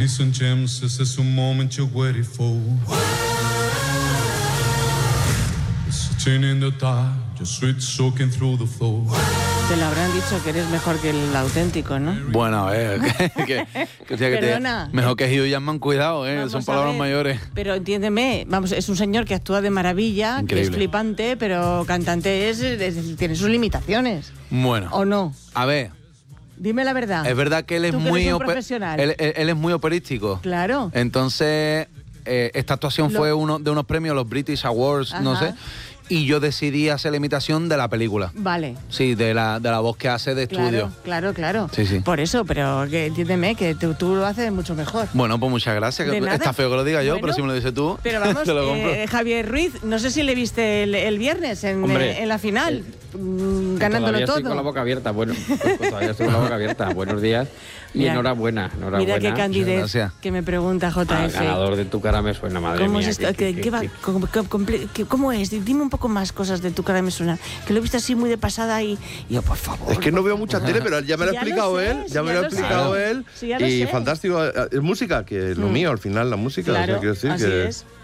Ladies and gents, this is the moment you're waiting for. Sitting in the dark, your sweat soaking through the floor. Te lo habrán dicho que eres mejor que el auténtico, ¿no? Bueno, Perdona. Mejor que Hugh Jackman, cuidado, son palabras mayores. Pero entiéndeme, vamos, es un señor que actúa de maravilla, Increíble. que es flipante, pero cantante tiene sus limitaciones. Bueno. ¿O no? A ver, Dime la verdad. es verdad que él es Tú que muy eres un profesional. él es muy operístico. Claro. Entonces, esta actuación fue uno de unos premios, los British Awards, no Ajá. sé. Y yo decidí hacer la imitación de la película. Vale. Sí, de la voz que hace de estudio. Claro. Sí, sí. Por eso, pero que entiéndeme que tú lo haces mucho mejor. Bueno, pues muchas gracias. De nada. Está feo que lo diga yo, Bueno, pero si me lo dices tú, Pero vamos, te lo compro. Javier Ruiz, no sé si le viste el viernes en la final, ganándolo Todavía todo. estoy con la boca abierta. Bueno, pues todavía estoy con la boca abierta. Buenos días y Mira, enhorabuena. Mira qué candidez Gracias. que me pregunta Al JF. ganador de Tu cara me suena, madre ¿Cómo mía. es esto? ¿Cómo es? Dime un poco más cosas de Tu cara me suena. Que lo he visto así muy de pasada y yo, por favor. Es que no veo mucha tele, pero ya me lo ha Ya lo explicado sé, él. sí, Ya me ya lo ha lo sé. explicado él. Sí, ya lo Y sé. fantástico. Es música, que es lo mío al final, la música. Claro, o sea, quiero decir así que es.